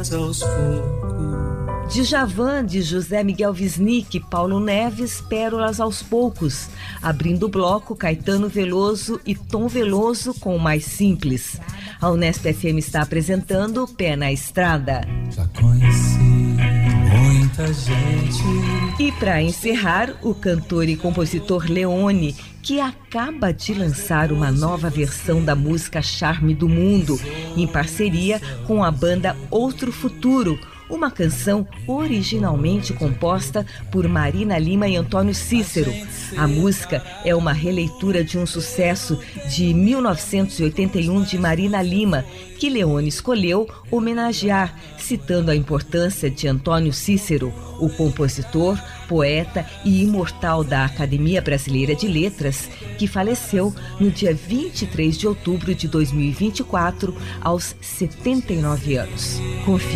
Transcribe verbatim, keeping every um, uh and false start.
mas aos poucos. Djavan, de José Miguel Wisnik, Paulo Neves, Pérolas aos Poucos. Abrindo o bloco, Caetano Veloso e Tom Veloso com o Mais Simples. A Unesp F M está apresentando Pé na Estrada. Já conheci muita gente. E para encerrar, o cantor e compositor Leone, que acaba de lançar uma nova versão da música Charme do Mundo, em parceria com a banda Outro Futuro, uma canção originalmente composta por Marina Lima e Antônio Cícero. A música é uma releitura de um sucesso de mil novecentos e oitenta e um de Marina Lima, que Leone escolheu homenagear, citando a importância de Antônio Cícero, o compositor, poeta e imortal da Academia Brasileira de Letras, que faleceu no dia vinte e três de outubro de dois mil e vinte e quatro, aos setenta e nove anos. Confira.